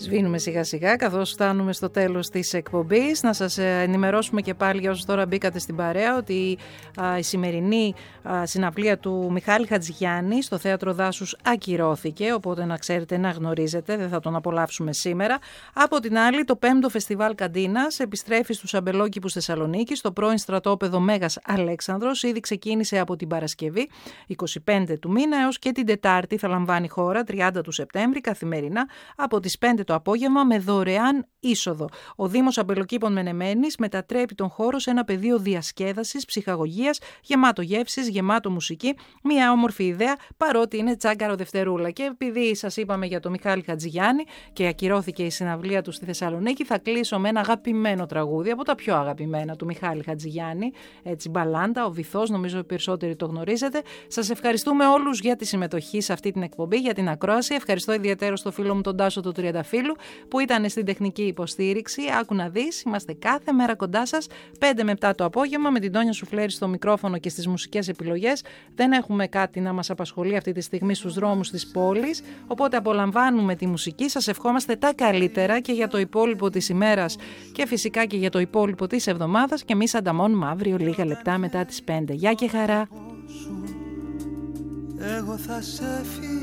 σβήνουμε σιγά σιγά καθώς φτάνουμε στο τέλος της εκπομπής. Να σας ενημερώσουμε και πάλι για όσους τώρα μπήκατε στην παρέα ότι η σημερινή συναυλία του Μιχάλη Χατζηγιάννη στο Θέατρο Δάσους ακυρώθηκε, οπότε να ξέρετε, να γνωρίζετε, δεν θα τον απολαύσουμε σήμερα. Από την άλλη, το 5ο Φεστιβάλ Καντίνας επιστρέφει στους Αμπελόκηπους Θεσσαλονίκη, στο πρώην στρατόπεδο Μέγας Αλέξανδρος. Ήδη ξεκίνησε από την Παρασκευή 25 του μήνα έως και την Τετάρτη θα λαμβάνει χώρα 30 του Σεπτέμβρη καθημερινά από τις 5 το απόγευμα με δωρεάν είσοδο. Ο Δήμος Αμπελοκήπων Μενεμένης μετατρέπει τον χώρο σε ένα πεδίο διασκέδασης, ψυχαγωγίας, γεμάτο γεύσεις, γεμάτο μουσική. Μια όμορφη ιδέα, παρότι είναι τσάγκαρο δευτερούλα. Και επειδή σας είπαμε για το Μιχάλη Χατζηγιάννη και ακυρώθηκε η συναυλία του στη Θεσσαλονίκη, θα κλείσω με ένα αγαπημένο τραγούδι, από τα πιο αγαπημένα του Μιχάλη Χατζηγιάννη. Έτσι, μπαλάντα, ο Βυθός, νομίζω οι περισσότεροι το γνωρίζετε. Σας ευχαριστούμε όλους για τη συμμετοχή σε αυτή την εκπομπή, για την ακρόαση. Ευχαριστώ ιδιαίτερα στο φίλο μου τον Τάσο του Τριανταφύλου που ήταν στην τεχνική υποστήριξη. Άκου να δεις, είμαστε κάθε μέρα κοντά σας 5 με 7 το απόγευμα με την Τόνια Σουφλέρη στο μικρόφωνο και στις μουσικές επιλογές. Δεν έχουμε κάτι να μας απασχολεί αυτή τη στιγμή στους δρόμους της πόλης, οπότε απολαμβάνουμε τη μουσική. Σας ευχόμαστε τα καλύτερα και για το υπόλοιπο της ημέρας και φυσικά και για το υπόλοιπο της εβδομάδας και εμείς ανταμώνουμε αύριο λίγα λεπτά μετά τις 5. Γεια και χαρά! Εγώ θα σε